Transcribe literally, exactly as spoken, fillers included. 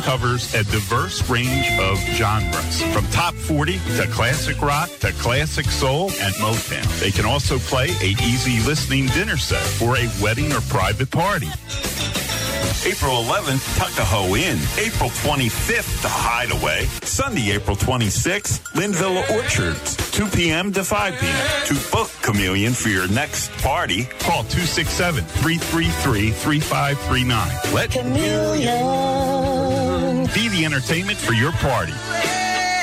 covers a diverse range of genres, from top forty to classic rock to classic soul and Motown. They can also play a easy listening dinner set for a wedding or private party. April eleventh, Tuckahoe Inn. April twenty-fifth, The Hideaway. Sunday, April twenty-sixth, Linville Orchards, two p.m. to five p.m. To book Chameleon for your next party, call two six seven, three three three, three five three nine. Let Chameleon be the entertainment for your party.